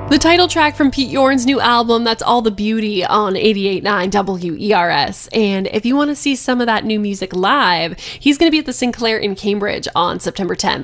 The title track from Pete Yorn's new album, that's All the Beauty, on 88.9 WERS. And if you want to see some of that new music live, he's going to be at the Sinclair in Cambridge on September 10th.